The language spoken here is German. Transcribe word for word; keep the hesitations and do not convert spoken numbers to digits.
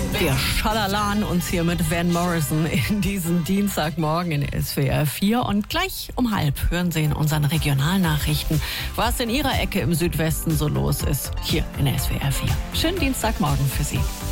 Wir schalalan uns hier mit Van Morrison in diesen Dienstagmorgen in S W R vier. Und gleich um halb hören Sie in unseren Regionalnachrichten, was in Ihrer Ecke im Südwesten so los ist, hier in S W R vier. Schönen Dienstagmorgen für Sie.